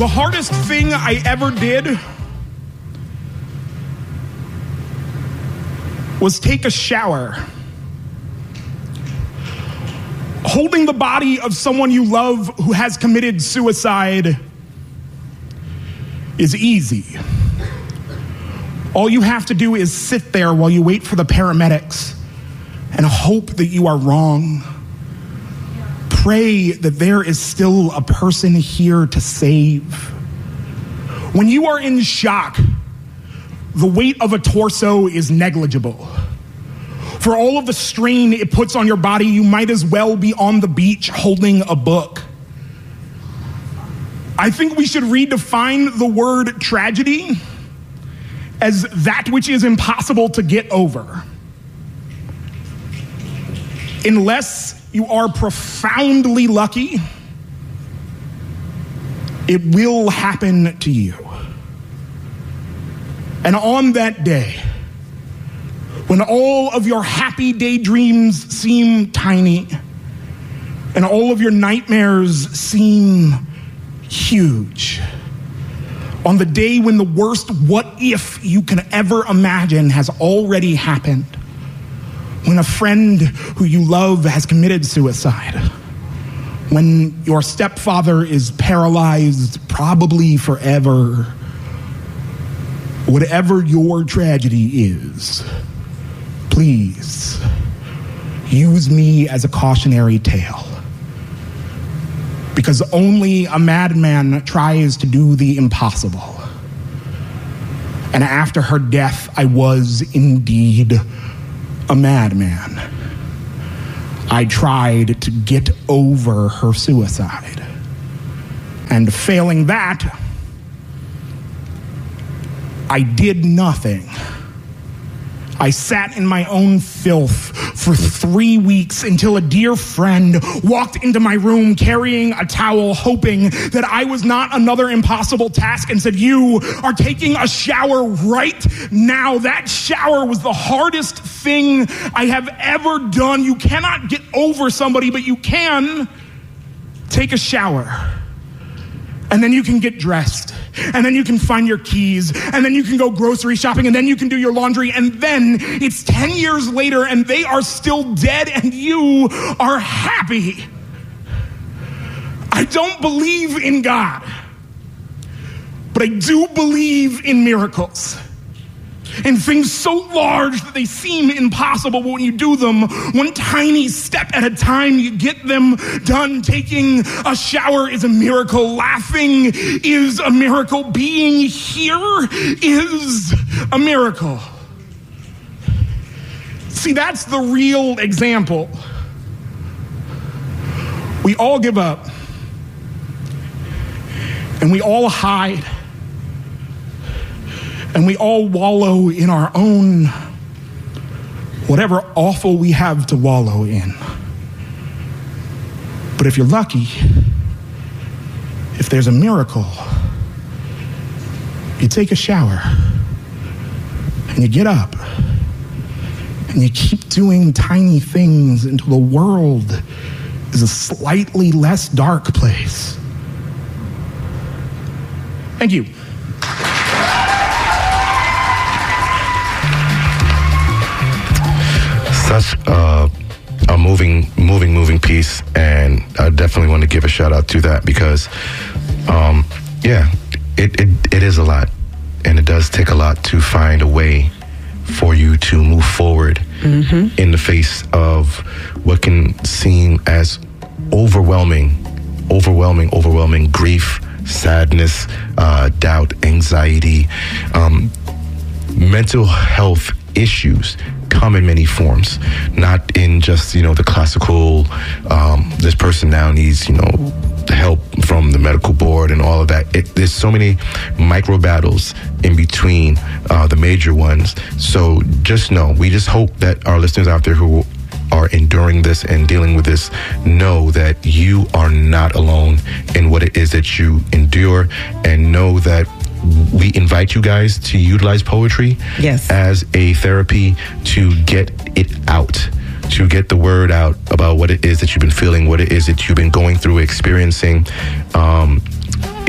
The hardest thing I ever did was take a shower. Holding the body of someone you love who has committed suicide is easy. All you have to do is sit there while you wait for the paramedics and hope that you are wrong. Pray that there is still a person here to save. When you are in shock, the weight of a torso is negligible. For all of the strain it puts on your body, you might as well be on the beach holding a book. I think we should redefine the word tragedy as that which is impossible to get over. Unless you are profoundly lucky, it will happen to you. And on that day, when all of your happy daydreams seem tiny and all of your nightmares seem huge, on the day when the worst what if you can ever imagine has already happened, when a friend who you love has committed suicide, when your stepfather is paralyzed, probably forever, whatever your tragedy is, please use me as a cautionary tale. Because only a madman tries to do the impossible. And after her death, I was indeed a madman. I tried to get over her suicide. And failing that, I did nothing. I sat in my own filth for 3 weeks until a dear friend walked into my room carrying a towel, hoping that I was not another impossible task, and said, "You are taking a shower right now." That shower was the hardest thing I have ever done. You cannot get over somebody, but you can take a shower. And then you can get dressed, and then you can find your keys, and then you can go grocery shopping, and then you can do your laundry, and then it's 10 years later and they are still dead and you are happy. I don't believe in God, but I do believe in miracles. And things so large that they seem impossible, but when you do them, one tiny step at a time, you get them done. Taking a shower is a miracle. Laughing is a miracle. Being here is a miracle. See, that's the real example. We all give up, and we all hide. And we all wallow in our own whatever awful we have to wallow in. But if you're lucky, if there's a miracle, you take a shower and you get up and you keep doing tiny things until the world is a slightly less dark place. Thank you. Such a moving piece, and I definitely want to give a shout out to that because, it is a lot, and it does take a lot to find a way for you to move forward in the face of what can seem as overwhelming grief, sadness, doubt, anxiety, mental health issues come in many forms, not in just, the classical, this person now needs, help from the medical board and all of that. There's so many micro battles in between the major ones. So just know, we just hope that our listeners out there who are enduring this and dealing with this know that you are not alone in what it is that you endure, and know that we invite you guys to utilize poetry as a therapy to get it out, to get the word out about what it is that you've been feeling, what it is that you've been going through, experiencing.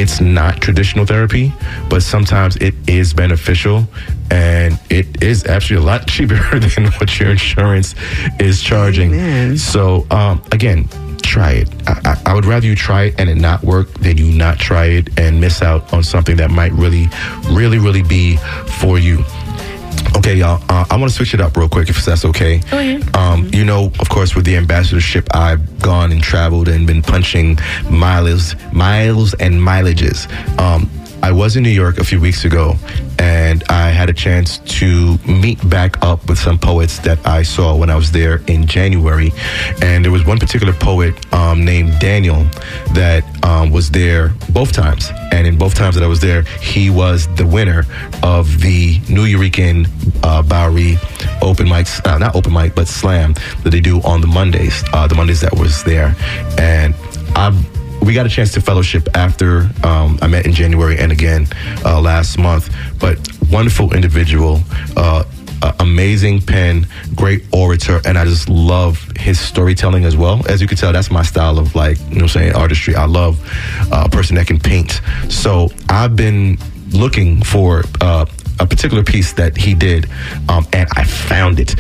it's not traditional therapy, but sometimes it is beneficial, and it is actually a lot cheaper than what your insurance is charging. Amen. So again, try it. I would rather you try it and it not work than you not try it and miss out on something that might really be for you. Okay, y'all, I want to switch it up real quick, if that's okay. Oh, yeah. You know, of course, with the ambassadorship, I've gone and traveled and been punching miles and mileages. I was in New York a few weeks ago, and I had a chance to meet back up with some poets that I saw when I was there in January. And there was one particular poet named Daniel that was there both times. And in both times that I was there, he was the winner of the New Eurekan Bowery open mics, not open mic, but slam that they do on the Mondays that was there. And we got a chance to fellowship after I met in January and again last month. But wonderful individual, amazing pen, great orator, and I just love his storytelling as well. As you can tell, that's my style of, like, you know what I'm saying, artistry. I love a person that can paint. So I've been looking for a particular piece that he did, and I found it.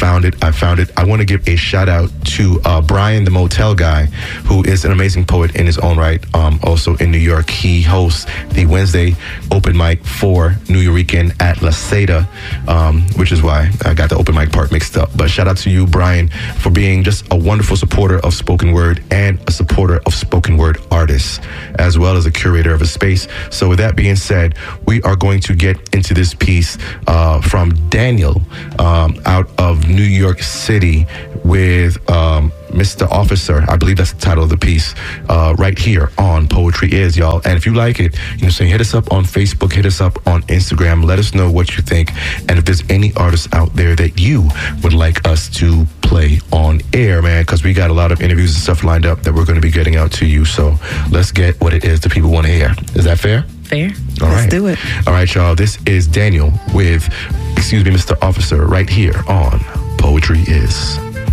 I want to give a shout out to Brian, the Motel Guy, who is an amazing poet in his own right, also in New York. He hosts the Wednesday open mic for New Eurekan at La Seda, which is why I got the open mic part mixed up. But shout out to you, Brian, for being just a wonderful supporter of spoken word and a supporter of spoken word artists, as well as a curator of a space. So with that being said, we are going to get into this piece from Daniel out of New York City with Mr. Officer. I believe that's the title of the piece, right here on Poetry Is, y'all. And if you like it, you know, hit us up on Facebook, hit us up on Instagram, let us know what you think, and if there's any artists out there that you would like us to play on air, man, because we got a lot of interviews and stuff lined up that we're going to be getting out to you. So let's get what it is that people want to hear. Is that fair? Fair. All Let's right. do it. All right, y'all. This is Daniel with, Mr. Officer, right here on Poetry Is.